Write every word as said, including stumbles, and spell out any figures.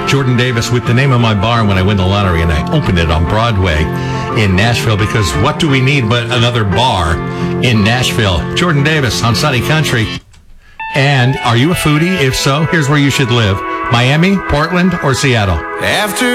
Jordan Davis with the name of my bar when I win the lottery, and I opened it on Broadway in Nashville, because what do we need but another bar in Nashville? Jordan Davis on Sunny Country. And are you a foodie? If so, here's where you should live. Miami, Portland, or Seattle? After